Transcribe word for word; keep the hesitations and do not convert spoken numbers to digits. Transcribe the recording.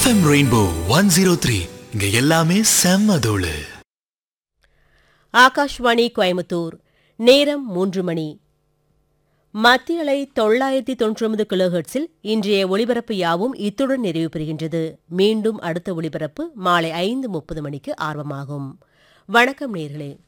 FM rainbow one zero three இங்க எல்லாமே செம்ம தோளு. ஆகாஷ்வாணி கோயம்புத்தூர். நேரம் மூன்று மணி. மத்திய அலை தொள்ளாயிரத்தி தொன்னூற்றி ஒன்பது கிலோஹெர்ட்ஸில் இன்றைய ஒலிபரப்பு யாவும் இத்துடன் நிறைவு பெறுகின்றது. மீண்டும் அடுத்த ஒலிபரப்பு மாலை ஐந்து முப்பது மணிக்கு ஆரம்பமாகும். வணக்கம் நேயர்களே.